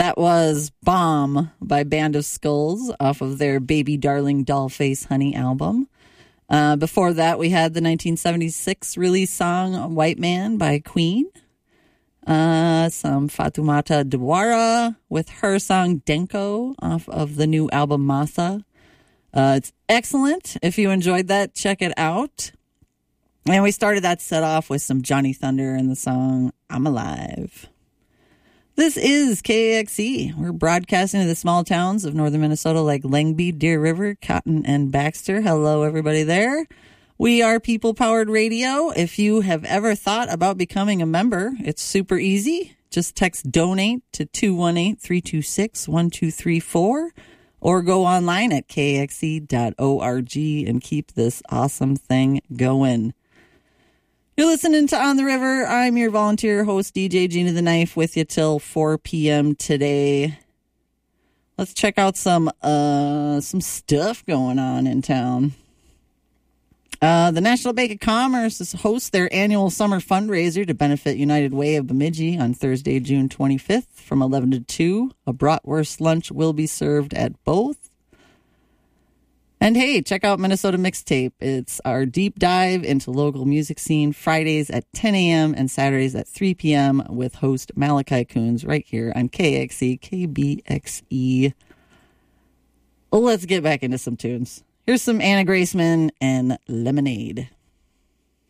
That was Bomb by Band of Skulls off of their Baby Darling Dollface Honey album. Before that, we had the 1976 release song White Man by Queen. Some Fatoumata Diawara with her song Denko off of the new album Masa. It's excellent. If you enjoyed that, check it out. And we started that set off with some Johnny Thunder and the song I'm Alive. This is KAXE. We're broadcasting to the small towns of northern Minnesota like Langby, Deer River, Cotton, and Baxter. Hello, everybody there. We are People-Powered Radio. If you have ever thought about becoming a member, it's super easy. Just text DONATE to 218-326-1234 or go online at kxe.org and keep this awesome thing going. You're listening to On the River. I'm your volunteer host, DJ Gina the Knife, with you till 4 p.m. today. Let's check out some stuff going on in town. The National Bank of Commerce hosts their annual summer fundraiser to benefit United Way of Bemidji on Thursday, June 25th from 11 to 2. A bratwurst lunch will be served at both. And hey, check out Minnesota Mixtape. It's our deep dive into local music scene Fridays at 10 a.m. and Saturdays at 3 p.m. with host Malachi Coons right here on KXE, KBXE. Let's get back into some tunes. Here's some Anna Graceman and Lemonade.